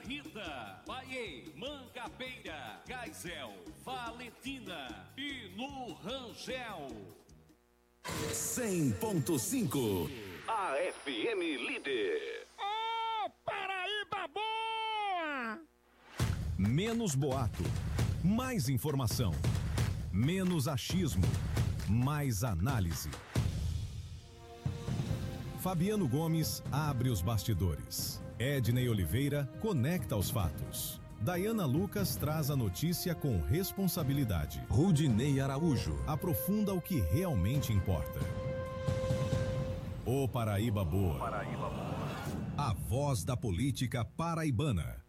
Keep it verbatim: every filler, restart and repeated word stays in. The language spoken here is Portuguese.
Rita, Paiê, Mangabeira, Geisel, Valentina e no Rangel. cem ponto cinco. A F M Líder. Ô, oh, Paraíba boa! Menos boato, mais informação. Menos achismo, mais análise. Fabiano Gomes abre os bastidores. Ednei Oliveira conecta os fatos. Dayana Lucas traz a notícia com responsabilidade. Rudinei Araújo aprofunda o que realmente importa. Ô Paraíba Boa. Paraíba Boa. A voz da política paraibana.